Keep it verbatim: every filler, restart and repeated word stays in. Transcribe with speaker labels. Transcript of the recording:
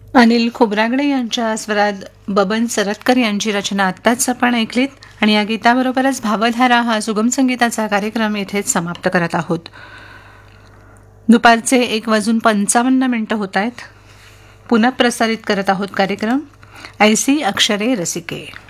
Speaker 1: अनिल खोब्रागडे यांच्या स्वरात बबन सरतकर यांची रचना आत्ताच आपण ऐकलीत आणि या गीताबरोबरच भावधारा हा सुगम संगीताचा कार्यक्रम येथेच समाप्त करत आहोत. दुपारचे एक वाजून पंचावन्न मिनिटं होत आहेत. पुनः प्रसारित करत आहोत कार्यक्रम ऐसी अक्षरे रसिके.